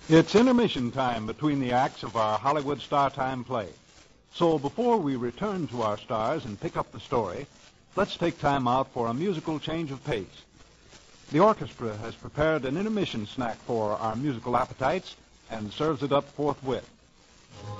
It's intermission time between the acts of our Hollywood Star Time play. So before we return to our stars and pick up the story, let's take time out for a musical change of pace. The orchestra has prepared an intermission snack for our musical appetites and serves it up forthwith.